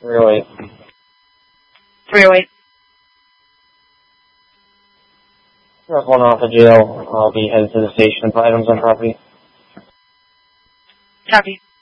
308. 308. We're pulling off the jail. I'll be headed to the station for items on property. Copy.